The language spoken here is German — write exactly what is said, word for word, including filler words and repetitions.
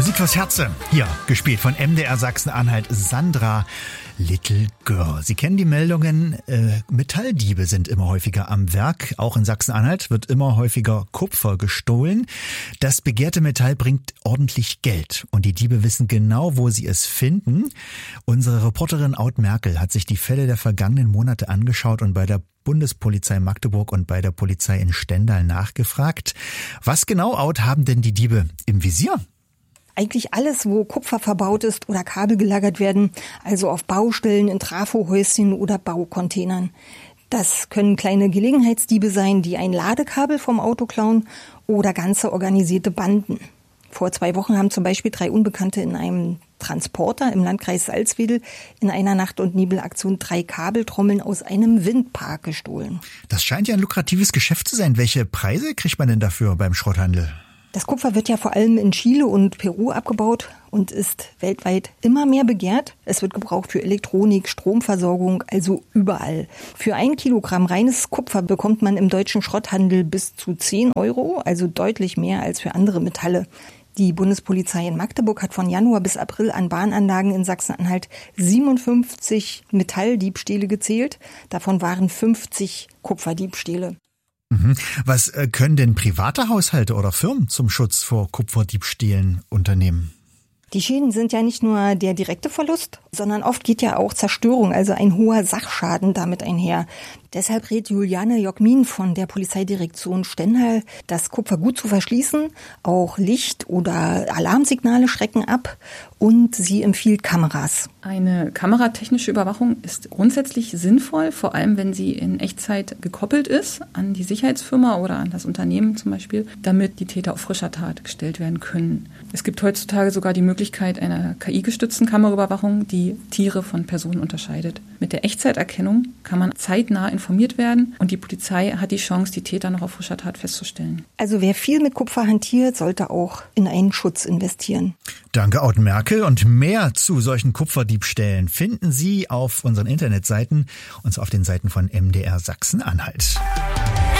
Musik fürs Herze. Hier, gespielt von M D R Sachsen-Anhalt, Sandra Little Girl. Sie kennen die Meldungen, äh, Metalldiebe sind immer häufiger am Werk. Auch in Sachsen-Anhalt wird immer häufiger Kupfer gestohlen. Das begehrte Metall bringt ordentlich Geld. Und die Diebe wissen genau, wo sie es finden. Unsere Reporterin Aud Merkel hat sich die Fälle der vergangenen Monate angeschaut und bei der Bundespolizei Magdeburg und bei der Polizei in Stendal nachgefragt. Was genau, Aud, haben denn die Diebe im Visier? Eigentlich alles, wo Kupfer verbaut ist oder Kabel gelagert werden, also auf Baustellen, in Trafohäuschen oder Baucontainern. Das können kleine Gelegenheitsdiebe sein, die ein Ladekabel vom Auto klauen oder ganze organisierte Banden. Vor zwei Wochen haben zum Beispiel drei Unbekannte in einem Transporter im Landkreis Salzwedel in einer Nacht- und Nebelaktion drei Kabeltrommeln aus einem Windpark gestohlen. Das scheint ja ein lukratives Geschäft zu sein. Welche Preise kriegt man denn dafür beim Schrotthandel? Das Kupfer wird ja vor allem in Chile und Peru abgebaut und ist weltweit immer mehr begehrt. Es wird gebraucht für Elektronik, Stromversorgung, also überall. Für ein Kilogramm reines Kupfer bekommt man im deutschen Schrotthandel bis zu zehn Euro, also deutlich mehr als für andere Metalle. Die Bundespolizei in Magdeburg hat von Januar bis April an Bahnanlagen in Sachsen-Anhalt siebenundfünfzig Metalldiebstähle gezählt. Davon waren fünfzig Kupferdiebstähle. Was können denn private Haushalte oder Firmen zum Schutz vor Kupferdiebstählen unternehmen? Die Schäden sind ja nicht nur der direkte Verlust, sondern oft geht ja auch Zerstörung, also ein hoher Sachschaden damit einher. Deshalb rät Juliane Jokmin von der Polizeidirektion Stendal, das Kupfer gut zu verschließen. Auch Licht- oder Alarmsignale schrecken ab und sie empfiehlt Kameras. Eine kameratechnische Überwachung ist grundsätzlich sinnvoll, vor allem wenn sie in Echtzeit gekoppelt ist an die Sicherheitsfirma oder an das Unternehmen zum Beispiel, damit die Täter auf frischer Tat gestellt werden können. Es gibt heutzutage sogar die Möglichkeit einer K I-gestützten Kameraüberwachung, die Tiere von Personen unterscheidet. Mit der Echtzeiterkennung kann man zeitnah informiert werden und die Polizei hat die Chance, die Täter noch auf frischer Tat festzustellen. Also wer viel mit Kupfer hantiert, sollte auch in einen Schutz investieren. Danke, Aud Merkel. Und mehr zu solchen Kupferdiebstählen finden Sie auf unseren Internetseiten und auf den Seiten von M D R Sachsen-Anhalt.